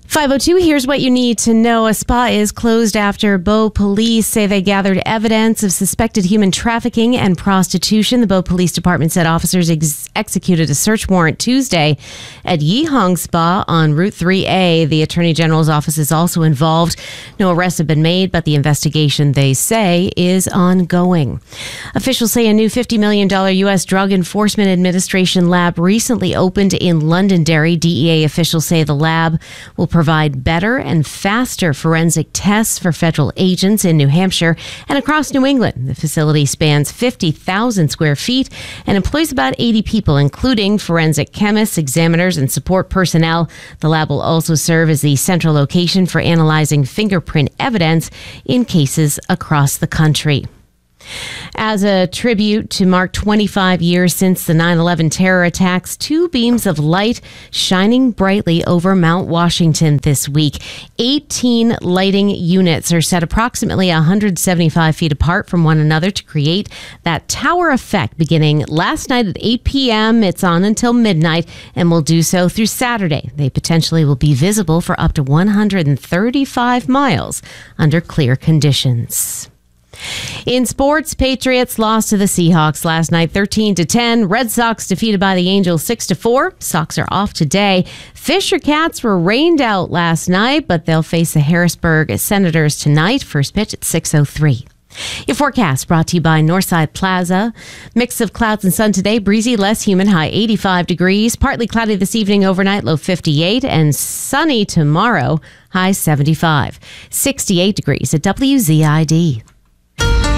5:02, here's what you need to know. A spa is closed after Bow police say they gathered evidence of suspected human trafficking and prostitution. The Bow Police Department said officers executed a search warrant Tuesday at Yihong Spa on Route 3A. The Attorney General's office is also involved. No arrests have been made, but the investigation, they say, is ongoing. Officials say a new $50 million U.S. Drug Enforcement Administration lab recently opened in Londonderry. DEA officials say the lab will provide better and faster forensic tests for federal agents in New Hampshire and across New England. The facility spans 50,000 square feet and employs about 80 people, including forensic chemists, examiners, and support personnel. The lab will also serve as the central location for analyzing fingerprint evidence in cases across the country. As a tribute to mark 25 years since the 9/11 terror attacks, two beams of light shining brightly over Mount Washington this week. 18 lighting units are set approximately 175 feet apart from one another to create that tower effect beginning last night at 8 p.m. It's on until midnight and will do so through Saturday. They potentially will be visible for up to 135 miles under clear conditions. In sports, Patriots lost to the Seahawks last night 13-10. Red Sox defeated by the Angels 6-4. Sox are off today. Fisher Cats were rained out last night, but they'll face the Harrisburg Senators tonight. First pitch at 6:03. Your forecast brought to you by Northside Plaza. Mix of clouds and sun today. Breezy, less humid, high 85 degrees. Partly cloudy this evening, overnight, low 58. And sunny tomorrow, high 75. 68 degrees at WZID.